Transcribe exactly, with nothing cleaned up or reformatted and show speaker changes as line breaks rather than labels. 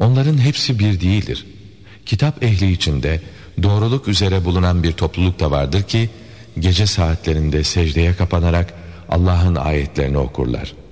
Onların hepsi bir değildir. Kitap ehli içinde doğruluk üzere bulunan bir topluluk da vardır ki gece saatlerinde secdeye kapanarak Allah'ın ayetlerini okurlar.